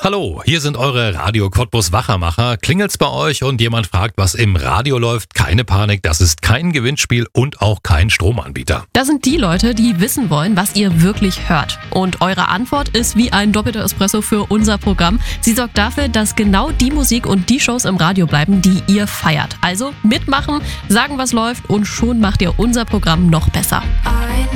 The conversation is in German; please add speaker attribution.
Speaker 1: Hallo, hier sind eure Radio Cottbus Wachermacher. Klingelt's bei euch und jemand fragt, was im Radio läuft? Keine Panik, das ist kein Gewinnspiel und auch kein Stromanbieter.
Speaker 2: Das sind die Leute, die wissen wollen, was ihr wirklich hört. Und eure Antwort ist wie ein doppelter Espresso für unser Programm. Sie sorgt dafür, dass genau die Musik und die Shows im Radio bleiben, die ihr feiert. Also mitmachen, sagen, was läuft und schon macht ihr unser Programm noch besser.